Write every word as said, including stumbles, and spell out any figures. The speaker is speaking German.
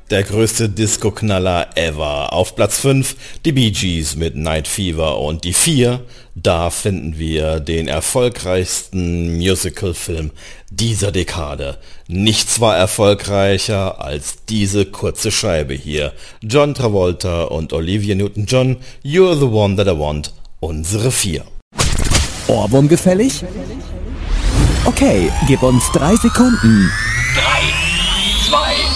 Der größte Disco-Knaller ever. Auf Platz fünf die Bee Gees mit Night Fever und die vier, da finden wir den erfolgreichsten Musical-Film dieser Dekade. Nichts war erfolgreicher als diese kurze Scheibe hier. John Travolta und Olivia Newton-John, You're the One That I Want, unsere vier. Ohrwurm gefällig? Okay, gib uns drei Sekunden. Drei, zwei,